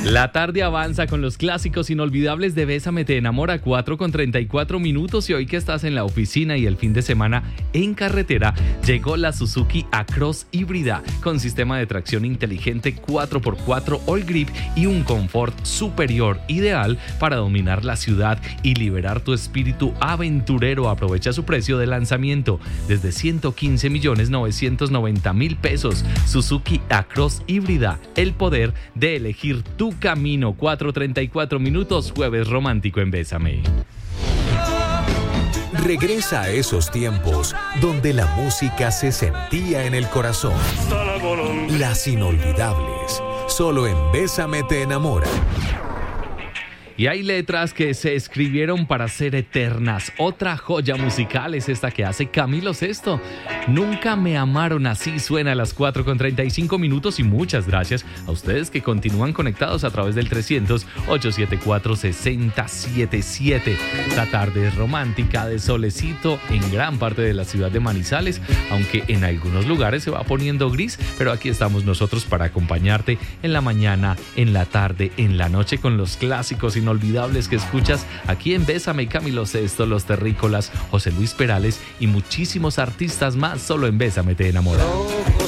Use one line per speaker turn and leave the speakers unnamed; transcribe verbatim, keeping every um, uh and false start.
La tarde avanza con los clásicos inolvidables de Bésame te enamora, cuatro con treinta y cuatro minutos, y hoy que estás en la oficina y el fin de semana en carretera, llegó la Suzuki Acros híbrida con sistema de tracción inteligente cuatro por cuatro All Grip y un confort superior, ideal para dominar la ciudad y liberar tu espíritu aventurero. Aprovecha su precio de lanzamiento desde ciento quince millones novecientos noventa mil pesos. Suzuki Acros híbrida, el poder de elegir tu camino. Cuatro treinta y cuatro minutos, jueves romántico en Bésame.
Regresa a esos tiempos donde la música se sentía en el corazón. Las inolvidables, solo en Bésame te enamora.
Y hay letras que se escribieron para ser eternas. Otra joya musical es esta que hace Camilo Sesto. Nunca me amaron así, suena a las cuatro con treinta y cinco minutos, y muchas gracias a ustedes que continúan conectados a través del trescientos, ochocientos setenta y cuatro, sesenta setenta y siete. La tarde es romántica, de solecito en gran parte de la ciudad de Manizales, aunque en algunos lugares se va poniendo gris, pero aquí estamos nosotros para acompañarte en la mañana, en la tarde, en la noche, con los clásicos inolvidables que escuchas aquí en Bésame. Camilo Sesto, Los Terrícolas, José Luis Perales y muchísimos artistas más, solo en Bésame te enamora.